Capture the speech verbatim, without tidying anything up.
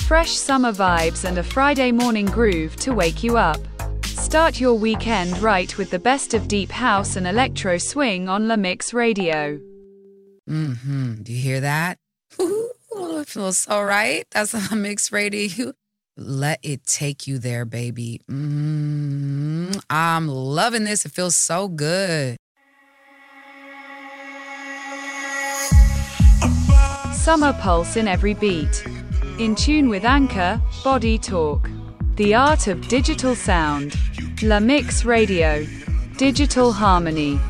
Fresh summer vibes and a Friday morning groove to wake you up. Start your weekend right with the best of deep house and electro swing on La Mix Radio. Mm-hmm. Do you hear that? Ooh, it feels so right. That's La Mix Radio. Let it take you there, baby. Mm, I'm loving this. It feels so good. Summer pulse in every beat. In tune with Anchor, Body Talk. The art of digital sound. La Mix Radio. Digital harmony.